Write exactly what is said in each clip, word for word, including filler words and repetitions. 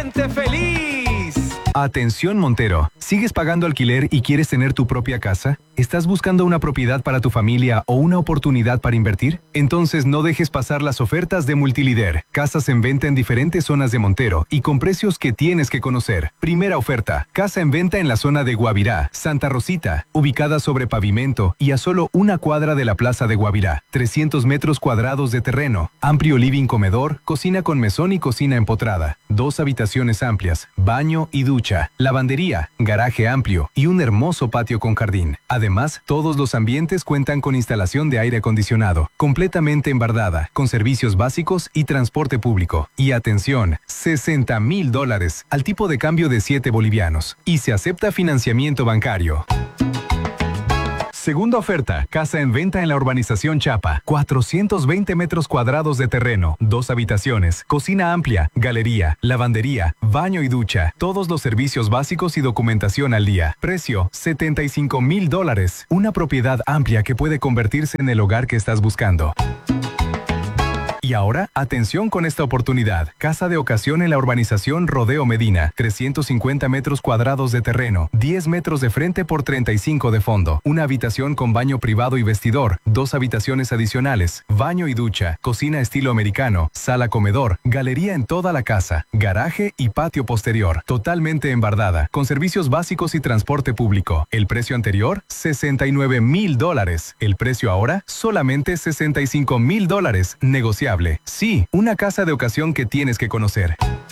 cliente feliz. Atención Montero, ¿sigues pagando alquiler y quieres tener tu propia casa? ¿Estás buscando una propiedad para tu familia o una oportunidad para invertir? Entonces no dejes pasar las ofertas de Multilíder. Casas en venta en diferentes zonas de Montero y con precios que tienes que conocer. Primera oferta, casa en venta en la zona de Guavirá, Santa Rosita, ubicada sobre pavimento y a solo una cuadra de la plaza de Guavirá. trescientos metros cuadrados de terreno, amplio living comedor, cocina con mesón y cocina empotrada, dos habitaciones amplias, baño y ducha, lavandería, garaje amplio y un hermoso patio con jardín. Además, todos los ambientes cuentan con instalación de aire acondicionado, completamente embardada, con servicios básicos y transporte público. Y atención, sesenta mil dólares al tipo de cambio de siete bolivianos. Y se acepta financiamiento bancario. Segunda oferta, casa en venta en la urbanización Chapa, cuatrocientos veinte metros cuadrados de terreno, dos habitaciones, cocina amplia, galería, lavandería, baño y ducha, todos los servicios básicos y documentación al día. Precio, setenta y cinco mil dólares, una propiedad amplia que puede convertirse en el hogar que estás buscando. Y ahora, atención con esta oportunidad. Casa de ocasión en la urbanización Rodeo Medina. trescientos cincuenta metros cuadrados de terreno, diez metros de frente por treinta y cinco de fondo. Una habitación con baño privado y vestidor, dos habitaciones adicionales, baño y ducha, cocina estilo americano, sala comedor, galería en toda la casa, garaje y patio posterior. Totalmente embardada, con servicios básicos y transporte público. El precio anterior, sesenta y nueve mil dólares. El precio ahora, solamente sesenta y cinco mil dólares. Negociable. Sí, una casa de ocasión que tienes que conocer.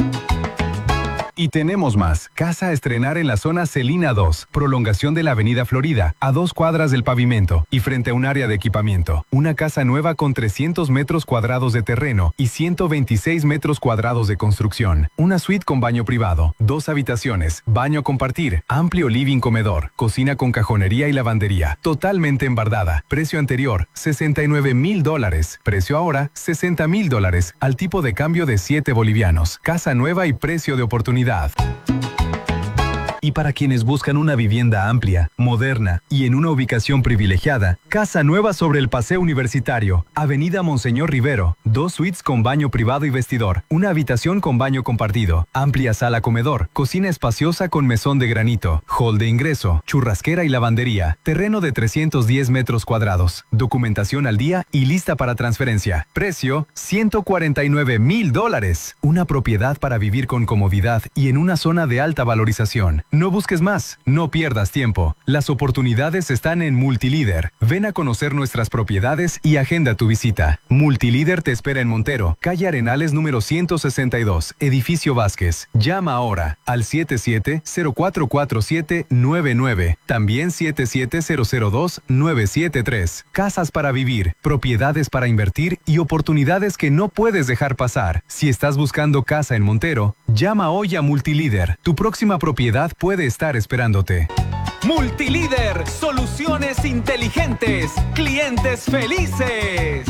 Y tenemos más. Casa a estrenar en la zona Celina dos, prolongación de la avenida Florida, a dos cuadras del pavimento y frente a un área de equipamiento. Una casa nueva con trescientos metros cuadrados de terreno y ciento veintiséis metros cuadrados de construcción. Una suite con baño privado, dos habitaciones, baño compartir, amplio living comedor, cocina con cajonería y lavandería, totalmente embardada. Precio anterior, sesenta y nueve mil dólares. Precio ahora, sesenta mil dólares, al tipo de cambio de siete bolivianos. Casa nueva y precio de oportunidad. Y para quienes buscan una vivienda amplia, moderna y en una ubicación privilegiada, casa nueva sobre el Paseo Universitario, Avenida Monseñor Rivero, dos suites con baño privado y vestidor, una habitación con baño compartido, amplia sala comedor, cocina espaciosa con mesón de granito, hall de ingreso, churrasquera y lavandería, terreno de trescientos diez metros cuadrados, documentación al día y lista para transferencia. Precio, ciento cuarenta y nueve mil dólares. Una propiedad para vivir con comodidad y en una zona de alta valorización. No busques más, no pierdas tiempo. Las oportunidades están en Multilíder. Ven a conocer nuestras propiedades y agenda tu visita. Multilíder te espera en Montero, calle Arenales número ciento sesenta y dos, edificio Vázquez. Llama ahora al siete siete cero cuatro cuatro siete nueve nueve, también siete siete cero cero dos nueve siete tres. Casas para vivir, propiedades para invertir y oportunidades que no puedes dejar pasar. Si estás buscando casa en Montero, llama hoy a Multilíder. Tu próxima propiedad puede estar esperándote. Multilíder, soluciones inteligentes, clientes felices.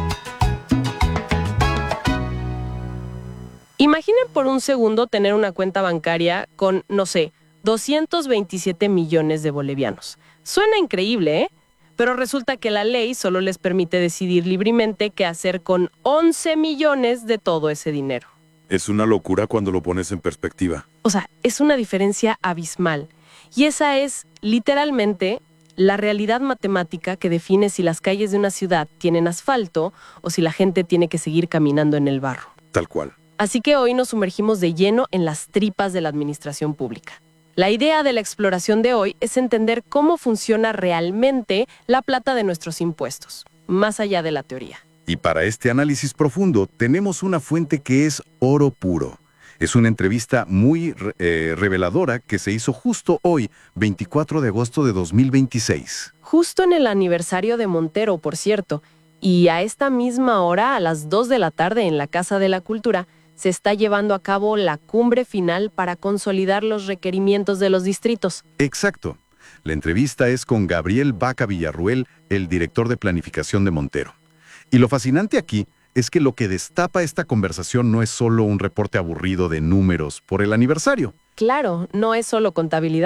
Imaginen por un segundo tener una cuenta bancaria con, no sé, doscientos veintisiete millones de bolivianos. Suena increíble, ¿eh? Pero resulta que la ley solo les permite decidir libremente qué hacer con once millones de todo ese dinero. Es una locura cuando lo pones en perspectiva. O sea, es una diferencia abismal. Y esa es, literalmente, la realidad matemática que define si las calles de una ciudad tienen asfalto o si la gente tiene que seguir caminando en el barro. Tal cual. Así que hoy nos sumergimos de lleno en las tripas de la administración pública. La idea de la exploración de hoy es entender cómo funciona realmente la plata de nuestros impuestos, más allá de la teoría. Y para este análisis profundo tenemos una fuente que es oro puro. Es una entrevista muy eh, reveladora que se hizo justo hoy, veinticuatro de agosto de dos mil veintiséis. Justo en el aniversario de Montero, por cierto. Y a esta misma hora, a las dos de la tarde en la Casa de la Cultura, se está llevando a cabo la cumbre final para consolidar los requerimientos de los distritos. Exacto. La entrevista es con Gabriel Vaca Villarruel, el director de planificación de Montero. Y lo fascinante aquí es que lo que destapa esta conversación no es solo un reporte aburrido de números por el aniversario. Claro, no es solo contabilidad.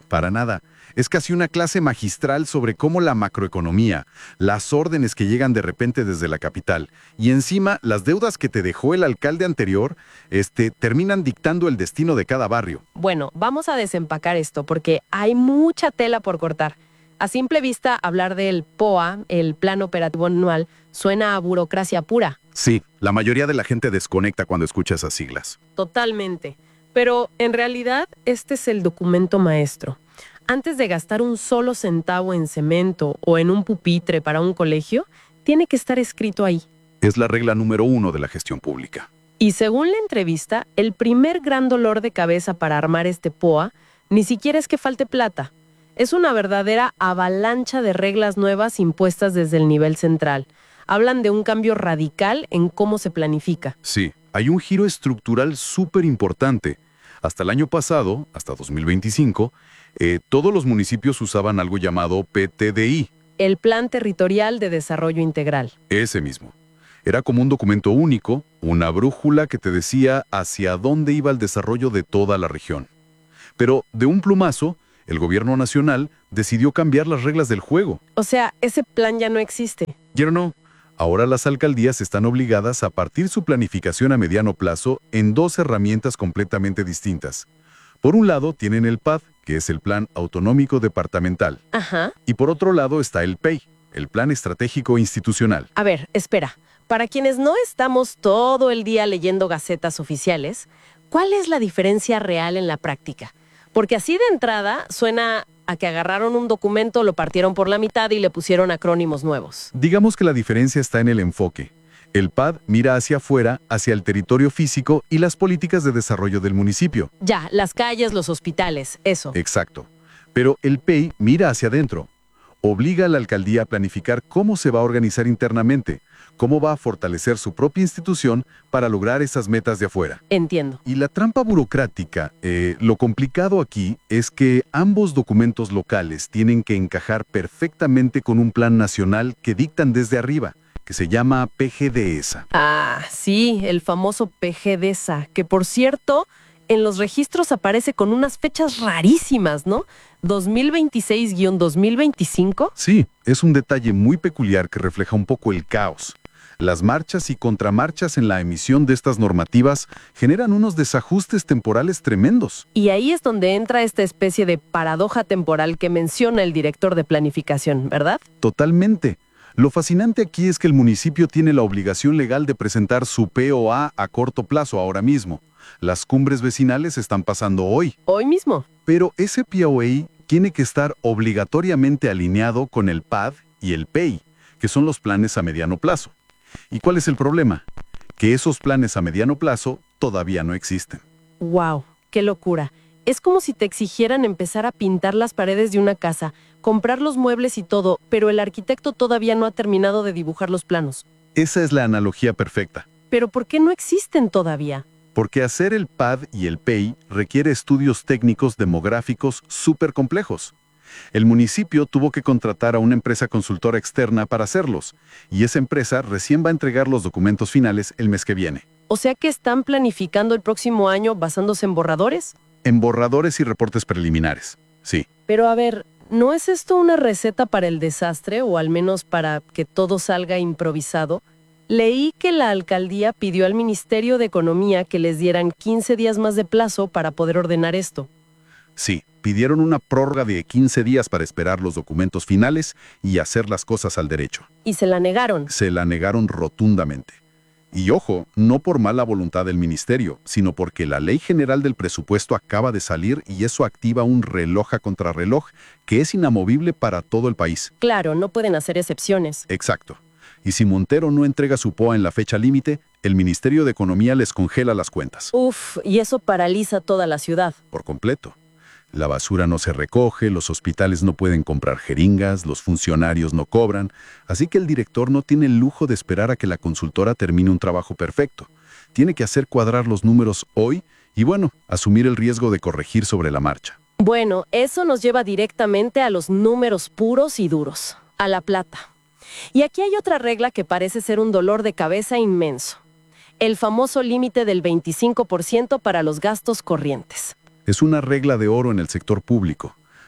Para nada. Es casi una clase magistral sobre cómo la macroeconomía, las órdenes que llegan de repente desde la capital y encima las deudas que te dejó el alcalde anterior, este, terminan dictando el destino de cada barrio. Bueno, vamos a desempacar esto porque hay mucha tela por cortar. A simple vista, hablar del P O A, el Plan Operativo Anual, suena a burocracia pura. Sí, la mayoría de la gente desconecta cuando escucha esas siglas. Totalmente. Pero en realidad, este es el documento maestro. Antes de gastar un solo centavo en cemento o en un pupitre para un colegio, tiene que estar escrito ahí. Es la regla número uno de la gestión pública. Y según la entrevista, el primer gran dolor de cabeza para armar este P O A ni siquiera es que falte plata. Es una verdadera avalancha de reglas nuevas impuestas desde el nivel central. Hablan de un cambio radical en cómo se planifica. Sí, hay un giro estructural súper importante. Hasta el año pasado, hasta dos mil veinticinco, eh, todos los municipios usaban algo llamado P T D I. El Plan Territorial de Desarrollo Integral. Ese mismo. Era como un documento único, una brújula que te decía hacia dónde iba el desarrollo de toda la región. Pero de un plumazo, el gobierno nacional decidió cambiar las reglas del juego. O sea, ese plan ya no existe. ¿Ya no? Ahora las alcaldías están obligadas a partir su planificación a mediano plazo en dos herramientas completamente distintas. Por un lado tienen el P A D, que es el Plan Autonómico Departamental. Ajá. Y por otro lado está el P E I, el Plan Estratégico Institucional. A ver, espera. Para quienes no estamos todo el día leyendo gacetas oficiales, ¿cuál es la diferencia real en la práctica? Porque así de entrada suena a que agarraron un documento, lo partieron por la mitad y le pusieron acrónimos nuevos. Digamos que la diferencia está en el enfoque. El P A D mira hacia afuera, hacia el territorio físico y las políticas de desarrollo del municipio. Ya, las calles, los hospitales, eso. Exacto. Pero el P E I mira hacia adentro. Obliga a la alcaldía a planificar cómo se va a organizar internamente, cómo va a fortalecer su propia institución para lograr esas metas de afuera. Entiendo. Y la trampa burocrática, eh, lo complicado aquí es que ambos documentos locales tienen que encajar perfectamente con un plan nacional que dictan desde arriba, que se llama P G D E S A. Ah, sí, el famoso P G D E S A, que por cierto, en los registros aparece con unas fechas rarísimas, ¿no? dos mil veintiséis guión dos mil veinticinco. Sí, es un detalle muy peculiar que refleja un poco el caos. Las marchas y contramarchas en la emisión de estas normativas generan unos desajustes temporales tremendos. Y ahí es donde entra esta especie de paradoja temporal que menciona el director de planificación, ¿verdad? Totalmente. Lo fascinante aquí es que el municipio tiene la obligación legal de presentar su P O A a corto plazo ahora mismo. Las cumbres vecinales están pasando hoy. Hoy mismo. Pero ese P O A tiene que estar obligatoriamente alineado con el P A D y el P E I, que son los planes a mediano plazo. ¿Y cuál es el problema? Que esos planes a mediano plazo todavía no existen. ¡Wow! ¡Qué locura! Es como si te exigieran empezar a pintar las paredes de una casa, comprar los muebles y todo, pero el arquitecto todavía no ha terminado de dibujar los planos. Esa es la analogía perfecta. ¿Pero por qué no existen todavía? Porque hacer el P A D y el P E I requiere estudios técnicos demográficos súper complejos. El municipio tuvo que contratar a una empresa consultora externa para hacerlos, y esa empresa recién va a entregar los documentos finales el mes que viene. O sea que están planificando el próximo año basándose en borradores. En borradores y reportes preliminares, sí. Pero a ver, ¿no es esto una receta para el desastre o al menos para que todo salga improvisado? Leí que la alcaldía pidió al Ministerio de Economía que les dieran quince días más de plazo para poder ordenar esto. Sí, pidieron una prórroga de quince días para esperar los documentos finales y hacer las cosas al derecho. Y se la negaron. Se la negaron rotundamente. Y ojo, no por mala voluntad del ministerio, sino porque la Ley General del Presupuesto acaba de salir y eso activa un reloj a contrarreloj que es inamovible para todo el país. Claro, no pueden hacer excepciones. Exacto. Y si Montero no entrega su P O A en la fecha límite, el Ministerio de Economía les congela las cuentas. Uf, y eso paraliza toda la ciudad. Por completo. La basura no se recoge, los hospitales no pueden comprar jeringas, los funcionarios no cobran, así que el director no tiene el lujo de esperar a que la consultora termine un trabajo perfecto. Tiene que hacer cuadrar los números hoy y, bueno, asumir el riesgo de corregir sobre la marcha. Bueno, eso nos lleva directamente a los números puros y duros, a la plata. Y aquí hay otra regla que parece ser un dolor de cabeza inmenso. El famoso límite del veinticinco por ciento para los gastos corrientes. Es una regla de oro en el sector público.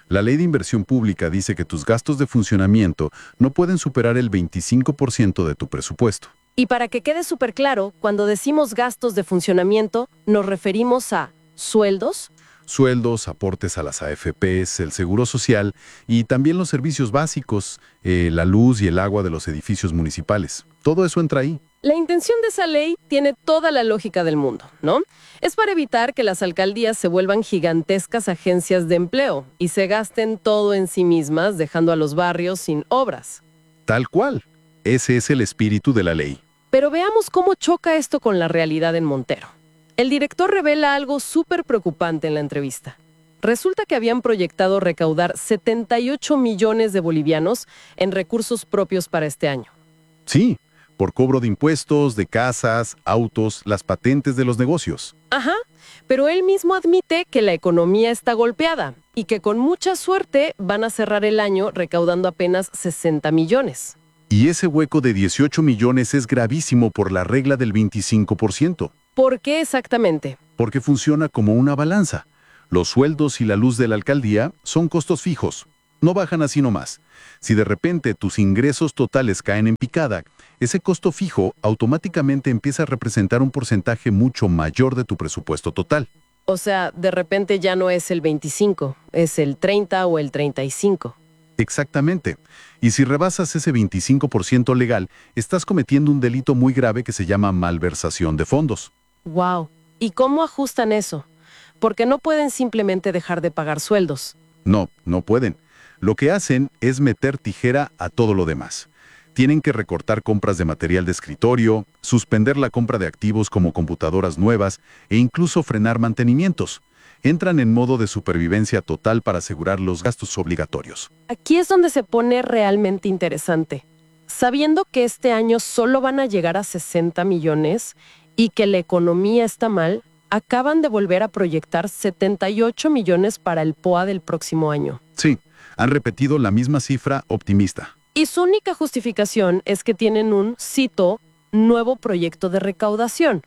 La ley de inversión pública dice que tus gastos de funcionamiento no pueden superar el veinticinco por ciento de tu presupuesto. Y para que quede súper claro, cuando decimos gastos de funcionamiento, nos referimos a sueldos, Sueldos, aportes a las A F Pes, el seguro social y también los servicios básicos, eh, la luz y el agua de los edificios municipales. Todo eso entra ahí. La intención de esa ley tiene toda la lógica del mundo, ¿no? Es para evitar que las alcaldías se vuelvan gigantescas agencias de empleo y se gasten todo en sí mismas, dejando a los barrios sin obras. Tal cual. Ese es el espíritu de la ley. Pero veamos cómo choca esto con la realidad en Montero. El director revela algo súper preocupante en la entrevista. Resulta que habían proyectado recaudar setenta y ocho millones de bolivianos en recursos propios para este año. Sí, por cobro de impuestos, de casas, autos, las patentes de los negocios. Ajá, pero él mismo admite que la economía está golpeada y que con mucha suerte van a cerrar el año recaudando apenas sesenta millones. Y ese hueco de dieciocho millones es gravísimo por la regla del veinticinco por ciento. ¿Por qué exactamente? Porque funciona como una balanza. Los sueldos y la luz de la alcaldía son costos fijos. No bajan así nomás. Si de repente tus ingresos totales caen en picada, ese costo fijo automáticamente empieza a representar un porcentaje mucho mayor de tu presupuesto total. O sea, de repente ya no es el veinticinco, es el treinta o el treinta y cinco. Exactamente. Y si rebasas ese veinticinco por ciento legal, estás cometiendo un delito muy grave que se llama malversación de fondos. Wow. ¿Y cómo ajustan eso? Porque no pueden simplemente dejar de pagar sueldos. No, no pueden. Lo que hacen es meter tijera a todo lo demás. Tienen que recortar compras de material de escritorio, suspender la compra de activos como computadoras nuevas e incluso frenar mantenimientos. Entran en modo de supervivencia total para asegurar los gastos obligatorios. Aquí es donde se pone realmente interesante. Sabiendo que este año solo van a llegar a sesenta millones y que la economía está mal, acaban de volver a proyectar setenta y ocho millones para el P O A del próximo año. Sí, han repetido la misma cifra optimista. Y su única justificación es que tienen un, cito, nuevo proyecto de recaudación.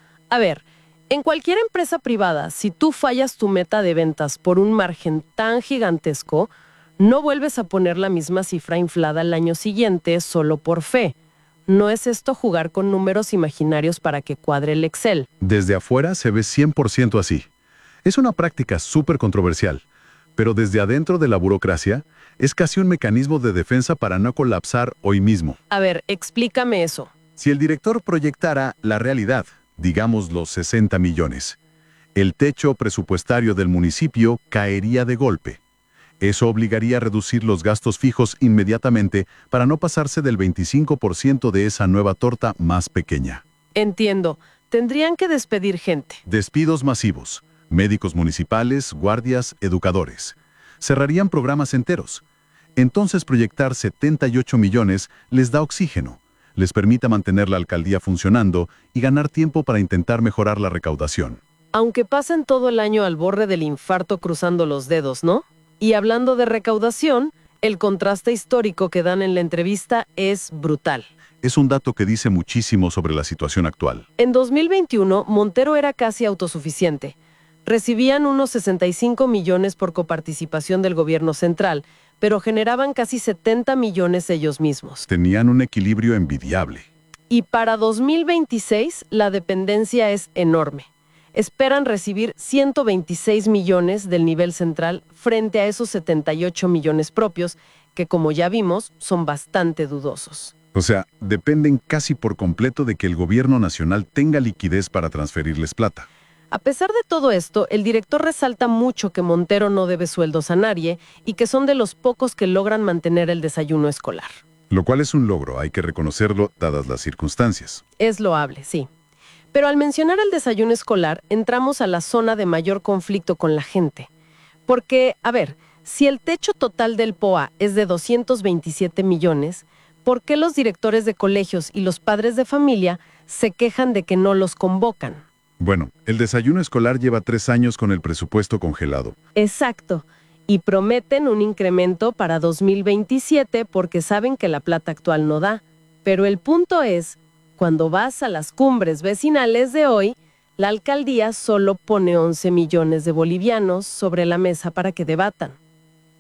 A ver, en cualquier empresa privada, si tú fallas tu meta de ventas por un margen tan gigantesco, no vuelves a poner la misma cifra inflada el año siguiente solo por fe. ¿No es esto jugar con números imaginarios para que cuadre el Excel? Desde afuera se ve cien por ciento así. Es una práctica súper controversial, pero desde adentro de la burocracia es casi un mecanismo de defensa para no colapsar hoy mismo. A ver, explícame eso. Si el director proyectara la realidad, digamos los sesenta millones, el techo presupuestario del municipio caería de golpe. Eso obligaría a reducir los gastos fijos inmediatamente para no pasarse del veinticinco por ciento de esa nueva torta más pequeña. Entiendo. Tendrían que despedir gente. Despidos masivos. Médicos municipales, guardias, educadores. Cerrarían programas enteros. Entonces proyectar setenta y ocho millones les da oxígeno. Les permite mantener la alcaldía funcionando y ganar tiempo para intentar mejorar la recaudación. Aunque pasen todo el año al borde del infarto cruzando los dedos, ¿no? Y hablando de recaudación, el contraste histórico que dan en la entrevista es brutal. Es un dato que dice muchísimo sobre la situación actual. En dos mil veintiuno, Montero era casi autosuficiente. Recibían unos sesenta y cinco millones por coparticipación del gobierno central, pero generaban casi setenta millones ellos mismos. Tenían un equilibrio envidiable. Y para dos mil veintiséis, la dependencia es enorme. Esperan recibir ciento veintiséis millones del nivel central frente a esos setenta y ocho millones propios, que como ya vimos, son bastante dudosos. O sea, dependen casi por completo de que el gobierno nacional tenga liquidez para transferirles plata. A pesar de todo esto, el director resalta mucho que Montero no debe sueldos a nadie y que son de los pocos que logran mantener el desayuno escolar. Lo cual es un logro, hay que reconocerlo, dadas las circunstancias. Es loable, sí. Pero al mencionar el desayuno escolar, entramos a la zona de mayor conflicto con la gente. Porque, a ver, si el techo total del P O A es de doscientos veintisiete millones, ¿por qué los directores de colegios y los padres de familia se quejan de que no los convocan? Bueno, el desayuno escolar lleva tres años con el presupuesto congelado. Exacto. Y prometen un incremento para dos mil veintisiete porque saben que la plata actual no da. Pero el punto es, cuando vas a las cumbres vecinales de hoy, la alcaldía solo pone once millones de bolivianos sobre la mesa para que debatan.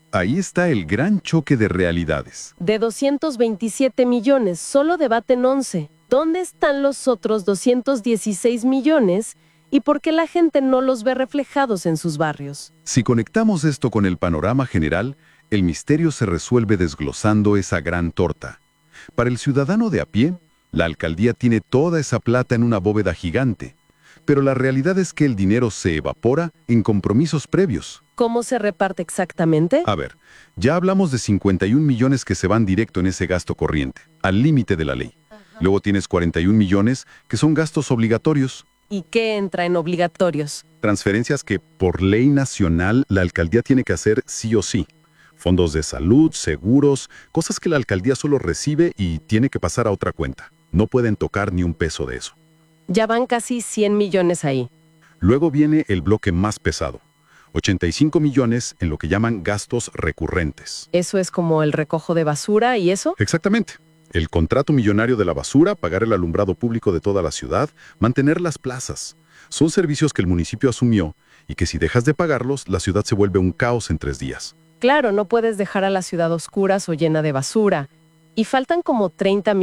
Ahí está el gran choque de realidades. De doscientos veintisiete millones, solo debaten once. ¿Dónde están los otros doscientos dieciséis millones? ¿Y por qué la gente no los ve reflejados en sus barrios? Si conectamos esto con el panorama general, el misterio se resuelve desglosando esa gran torta. Para el ciudadano de a pie, la alcaldía tiene toda esa plata en una bóveda gigante, pero la realidad es que el dinero se evapora en compromisos previos. ¿Cómo se reparte exactamente? A ver, ya hablamos de cincuenta y un millones que se van directo en ese gasto corriente, al límite de la ley. Luego tienes cuarenta y un millones que son gastos obligatorios. ¿Y qué entra en obligatorios? Transferencias que por ley nacional la alcaldía tiene que hacer sí o sí. Fondos de salud, seguros, cosas que la alcaldía solo recibe y tiene que pasar a otra cuenta. No pueden tocar ni un peso de eso. Ya van casi cien millones ahí. Luego viene el bloque más pesado. ochenta y cinco millones en lo que llaman gastos recurrentes. ¿Eso es como el recojo de basura y eso? Exactamente. El contrato millonario de la basura, pagar el alumbrado público de toda la ciudad, mantener las plazas. Son servicios que el municipio asumió y que si dejas de pagarlos, la ciudad se vuelve un caos en tres días. Claro, no puedes dejar a la ciudad a oscuras o llena de basura. Y faltan como treinta millones.